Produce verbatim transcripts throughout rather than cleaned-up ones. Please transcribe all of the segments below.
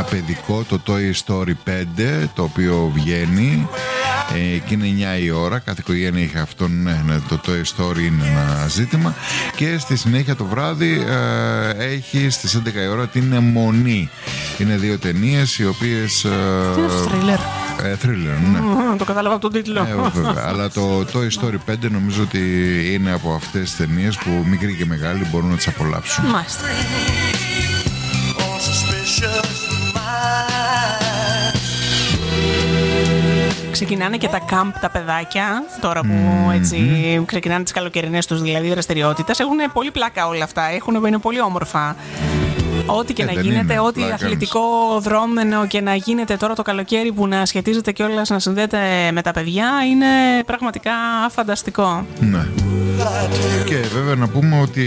παιδικό, το Toy Story πέντε, το οποίο βγαίνει ε, και είναι εννιά η ώρα. Κάθε οικογένεια έχει αυτόν, ναι, ναι, το Toy Story είναι ένα ζήτημα. Και στη συνέχεια το βράδυ ε, έχει στις έντεκα η ώρα την Αιμονή. Είναι δύο ταινίες οι οποίες ε, τι είναι αυτό, θρίλερ? Ε, thriller, ναι. Mm, το κατάλαβα από τον τίτλο. Ε, βέβαια. Αλλά το Toy Story πέντε νομίζω ότι είναι από αυτές τις ταινίες που μικροί και μεγάλοι μπορούν να τις απολαύσουν. Μάλιστα. Ξεκινάνε και τα camp τα παιδάκια, τώρα που mm-hmm. έτσι ξεκινάνε τις καλοκαιρινές τους δηλαδή δραστηριότητες. Έχουν πολύ πλάκα όλα αυτά, έχουν, είναι πολύ όμορφα. Ό,τι και ε, να γίνεται, είναι, ό,τι αθλητικό δρόμενο και να γίνεται τώρα το καλοκαίρι που να σχετίζεται κιόλας, να συνδέεται με τα παιδιά, είναι πραγματικά φανταστικό. Ναι. Και βέβαια να πούμε ότι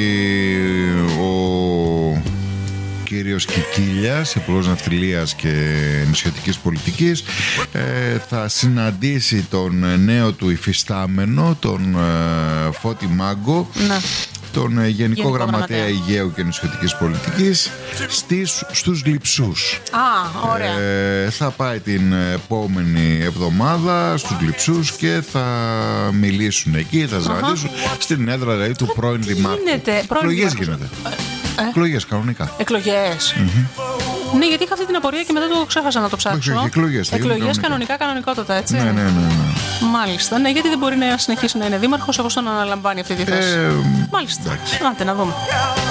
ο κύριος Κικίλιας, Υπουργός Ναυτιλίας και Νησιωτικής Πολιτικής, ε, θα συναντήσει τον νέο του υφιστάμενο, τον ε, Φώτη Μάγκο, ναι. τον Γενικό, Γενικό Γραμματέα, Γραμματέα Αιγαίου και Νησιωτικής Πολιτικής στις, στους Γλυψούς. Α, ωραία. Ε, θα πάει την επόμενη εβδομάδα στους Γλυψούς και θα μιλήσουν εκεί, θα ζαλίσουν uh-huh. στην έδρα δηλαδή, του πρώην Δημάρχου. Εκλογές γίνεται. Ε? Εκλογές κανονικά. Εκλογές. Mm-hmm. Ναι, γιατί είχα αυτή την απορία και μετά το ξέχασα να το ψάξω. Όχι, εκλογές. Εκλογές κανονικά, κανονικότατα, έτσι. Ναι, ναι, ναι, ναι. Μάλιστα. Ναι, γιατί δεν μπορεί να συνεχίσει να είναι δήμαρχος όπως τον αναλαμβάνει αυτή τη θέση. Ε, Μάλιστα. Εντάξει. Άντε να δούμε.